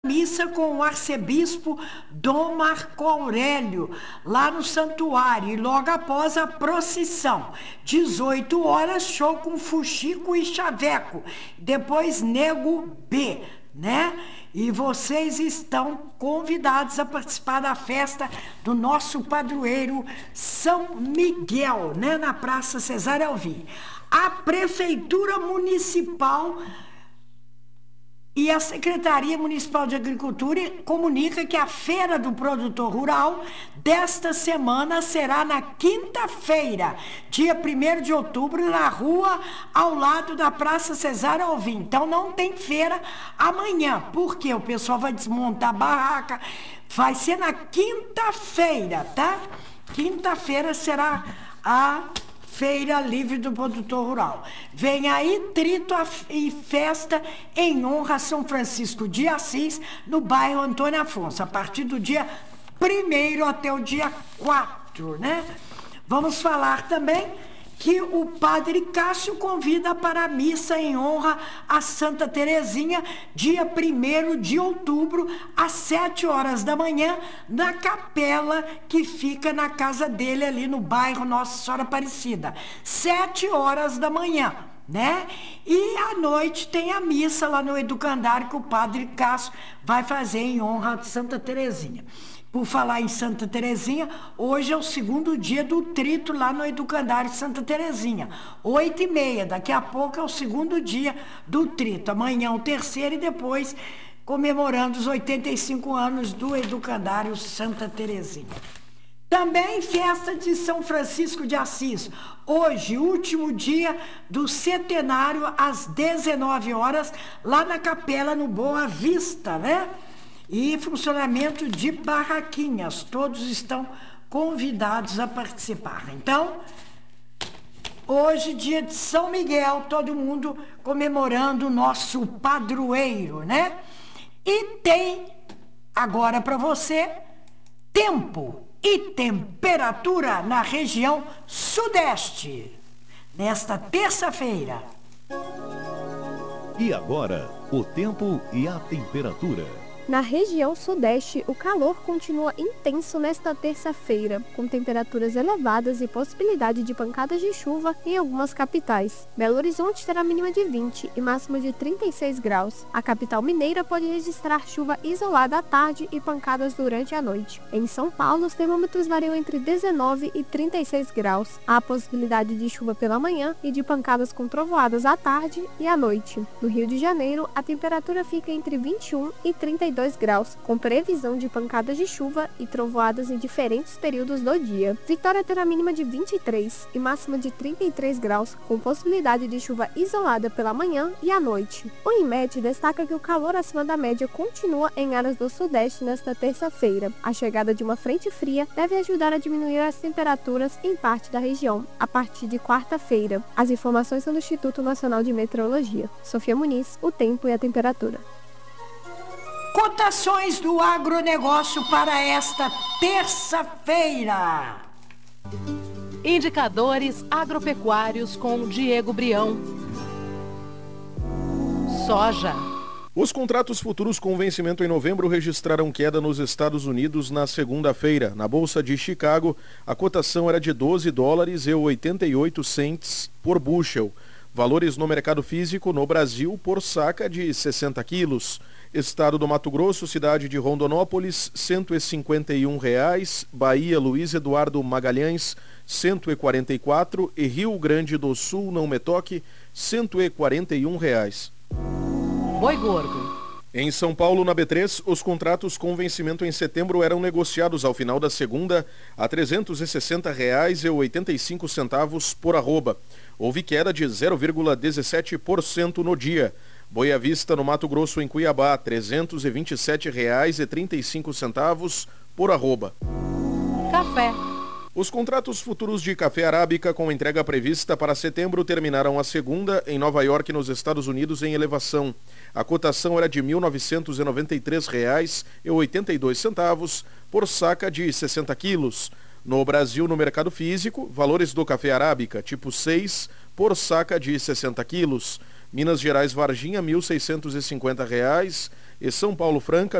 missa com o arcebispo Dom Marco Aurélio, lá no santuário, e logo após a procissão, 18 horas, show com fuxico e chaveco, depois Nego B, né? E vocês estão convidados a participar da festa do nosso padroeiro São Miguel, né? Na Praça Cesário Alvim. A Prefeitura Municipal e a Secretaria Municipal de Agricultura comunica que a Feira do Produtor Rural desta semana será na quinta-feira, dia 1º de outubro, na rua ao lado da Praça Cesário Alvim. Então não tem feira amanhã, porque o pessoal vai desmontar a barraca. Vai ser na quinta-feira, tá? Quinta-feira será a Feira Livre do Produtor Rural. Vem aí trito e festa em honra a São Francisco de Assis, no bairro Antônio Afonso, a partir do dia 1º até o dia 4, né? Vamos falar também que o Padre Cássio convida para a missa em honra a Santa Terezinha, dia 1º de outubro, às 7 horas da manhã, na capela que fica na casa dele ali no bairro Nossa Senhora Aparecida. 7 horas da manhã, né? E à noite tem a missa lá no Educandário que o Padre Cássio vai fazer em honra a Santa Terezinha. Por falar em Santa Terezinha, hoje é o segundo dia do trito lá no Educandário Santa Terezinha, 8h30, daqui a pouco é o segundo dia do trito, amanhã o terceiro e depois comemorando os 85 anos do Educandário Santa Terezinha. Também festa de São Francisco de Assis, hoje, último dia do centenário, às 19 horas, lá na capela no Boa Vista, né? E funcionamento de barraquinhas, todos estão convidados a participar. Então, hoje, dia de São Miguel, todo mundo comemorando o nosso padroeiro, né? E tem agora para você tempo e temperatura na região sudeste, nesta terça-feira. E agora, o tempo e a temperatura. Na região sudeste, o calor continua intenso nesta terça-feira, com temperaturas elevadas e possibilidade de pancadas de chuva em algumas capitais. Belo Horizonte terá mínima de 20 e máxima de 36 graus. A capital mineira pode registrar chuva isolada à tarde e pancadas durante a noite. Em São Paulo, os termômetros variam entre 19 e 36 graus. Há possibilidade de chuva pela manhã e de pancadas com trovoadas à tarde e à noite. No Rio de Janeiro, a temperatura fica entre 21 e 32 graus, com previsão de pancadas de chuva e trovoadas em diferentes períodos do dia. Vitória terá mínima de 23 e máxima de 33 graus, com possibilidade de chuva isolada pela manhã e à noite. O INMET destaca que o calor acima da média continua em áreas do sudeste nesta terça-feira. A chegada de uma frente fria deve ajudar a diminuir as temperaturas em parte da região, a partir de quarta-feira. As informações são do Instituto Nacional de Meteorologia. Sofia Muniz, o tempo e a temperatura. Cotações do agronegócio para esta terça-feira. Indicadores agropecuários com Diego Brião. Soja. Os contratos futuros com vencimento em novembro registraram queda nos Estados Unidos na segunda-feira. Na Bolsa de Chicago, a cotação era de $12,88 por bushel. Valores no mercado físico no Brasil por saca de 60 quilos. Estado do Mato Grosso, cidade de Rondonópolis, R$ 151. Bahia, Luiz Eduardo Magalhães, R$ 144. E Rio Grande do Sul, Não Me Toque, R$ 141. Boi gordo. Em São Paulo, na B3, os contratos com vencimento em setembro eram negociados ao final da segunda a R$ 360,85 por arroba. Houve queda de 0,17% no dia. Boa Vista, no Mato Grosso, em Cuiabá, R$ 327,35 por arroba. Café. Os contratos futuros de café arábica com entrega prevista para setembro terminaram a segunda em Nova York, nos Estados Unidos, em elevação. A cotação era de R$ 1.993,82 por saca de 60 quilos. No Brasil, no mercado físico, valores do café arábica tipo 6 por saca de 60 quilos. Minas Gerais, Varginha, R$ 1.650. e São Paulo Franca,